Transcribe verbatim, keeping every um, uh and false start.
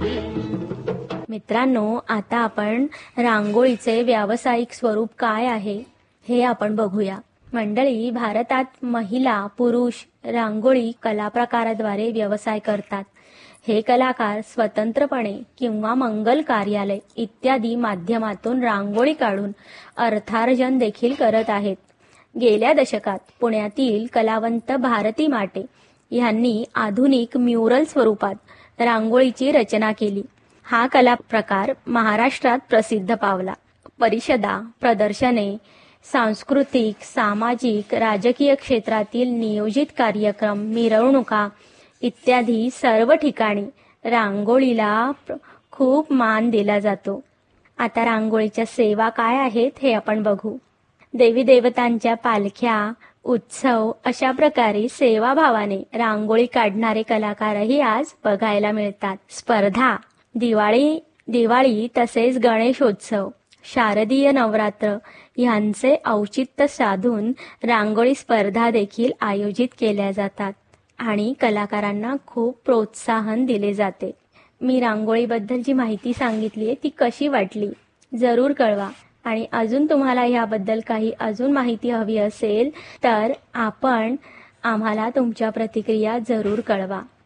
मित्रांनो, आता आपण रांगोळीचे व्यावसायिक स्वरूप काय आहे हे आपण बघूया. मंडळी, भारतात महिला पुरुष रांगोळी कला प्रकाराद्वारे व्यवसाय करतात. हे कलाकार स्वतंत्रपणे किंवा मंगल कार्यालय इत्यादी माध्यमातून रांगोळी काढून अर्थार्जन देखील करत आहेत. गेल्या दशकात पुण्यातील कलावंत भारती माटे यांनी आधुनिक म्युरल स्वरूपात रांगोळीची रचना केली. हा कला प्रकार महाराष्ट्रात प्रसिद्ध पावला. परिषदा, प्रदर्शने, सांस्कृतिक, सामाजिक, राजकीय क्षेत्रातील नियोजित कार्यक्रम, मिरवणुका इत्यादी सर्व ठिकाणी रांगोळीला खूप मान दिला जातो. आता रांगोळीच्या सेवा काय आहेत हे आपण बघू. देवी देवतांच्या पालख्या, उत्सव अशा प्रकारे सेवाभावाने रांगोळी काढणारे कलाकारही आज बघायला मिळतात. स्पर्धा, दिवाळी दिवाळी तसेच गणेशोत्सव, शारदीय नवरात्र यांचे औचित्य साधून रांगोळी स्पर्धा देखील आयोजित केल्या जातात आणि कलाकारांना खूप प्रोत्साहन दिले जाते. मी रांगोळीबद्दल जी माहिती सांगितली आहे ती कशी वाटली जरूर कळवा. आणि अजून तुम्हाला याबद्दल काही अजून माहिती हवी असेल तर आपण आम्हाला तुमच्या प्रतिक्रिया जरूर कळवा.